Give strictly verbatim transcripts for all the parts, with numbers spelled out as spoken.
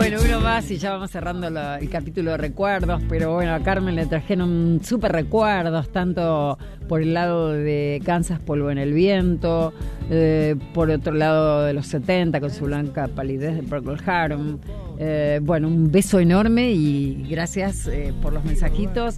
Bueno, uno más y ya vamos cerrando la, el capítulo de recuerdos, pero bueno, a Carmen le trajeron súper recuerdos, tanto por el lado de Kansas, Polvo en el Viento, eh, por otro lado de los setenta con su blanca palidez de Procol Harum. Eh, bueno, un beso enorme y gracias eh, por los mensajitos.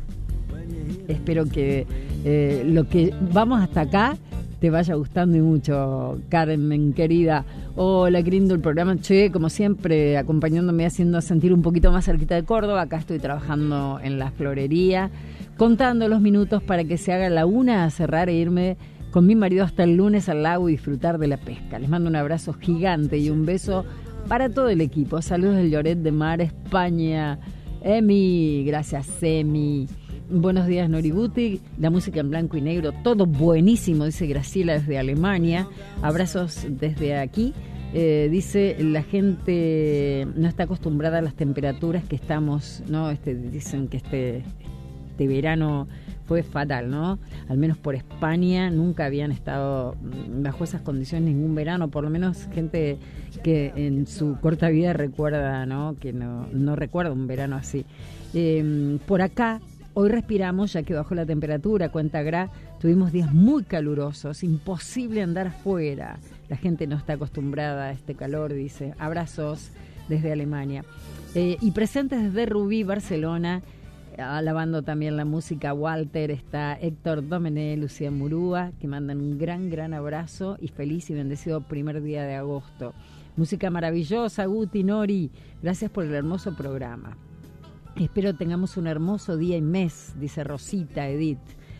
Espero que eh, lo que vamos hasta acá te vaya gustando y mucho, Carmen, querida. Hola, qué lindo el programa. Che, como siempre, acompañándome, haciendo sentir un poquito más cerquita de Córdoba. Acá estoy trabajando en la florería, contando los minutos para que se haga la una a cerrar e irme con mi marido hasta el lunes al lago y disfrutar de la pesca. Les mando un abrazo gigante y un beso para todo el equipo. Saludos del Lloret de Mar, España. Emi, gracias, Emi. Buenos días, Noriguti. La música en blanco y negro, todo buenísimo, dice Graciela desde Alemania. Abrazos desde aquí. Eh, dice, la gente no está acostumbrada a las temperaturas que estamos, ¿no? Este, dicen que este, este verano fue fatal, ¿no? Al menos por España nunca habían estado bajo esas condiciones ningún verano, por lo menos gente que en su corta vida recuerda, ¿no? Que no, no recuerda un verano así. Eh, por acá hoy respiramos, ya que bajó la temperatura, cuenta Gra, tuvimos días muy calurosos, imposible andar afuera. La gente no está acostumbrada a este calor, dice. Abrazos desde Alemania. Eh, y presentes desde Rubí, Barcelona, alabando también la música Walter, está Héctor Domené, Lucía Murúa, que mandan un gran, gran abrazo y feliz y bendecido primer día de agosto. Música maravillosa, Guti, Nori, gracias por el hermoso programa. Espero tengamos un hermoso día y mes, dice Rosita Edith.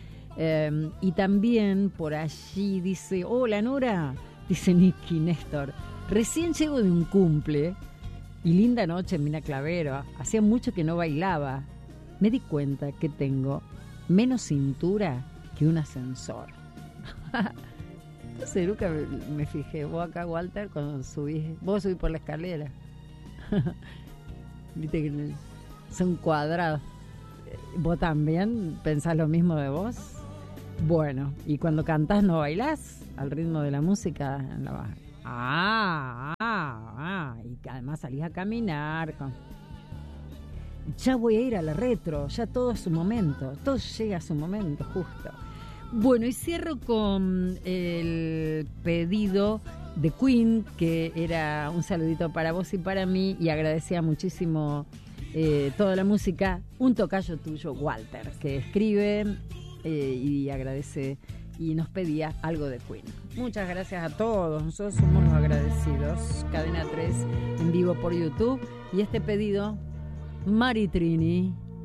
Eh, y también por allí dice, hola Nora, dice Nicky Néstor. Recién llego de un cumple y linda noche en Mina Clavero. Hacía mucho que no bailaba. Me di cuenta que tengo menos cintura que un ascensor. No sé, nunca me, me fijé. Vos acá, Walter, cuando subís, vos subís por la escalera. Viste que son cuadrados. ¿Vos también pensás lo mismo de vos? Bueno, y cuando cantás no bailás al ritmo de la música. No. Ah, ah, ah, y que además salís a caminar. Con... Ya voy a ir a la retro, ya todo es su momento, todo llega a su momento justo. Bueno, y cierro con el pedido de Queen, que era un saludito para vos y para mí, y agradecía muchísimo Eh, toda la música, un tocayo tuyo, Walter, que escribe eh, y agradece y nos pedía algo de Queen. Muchas gracias a todos, nosotros somos los agradecidos. Cadena tres en vivo por YouTube, y este pedido, Mari Trini.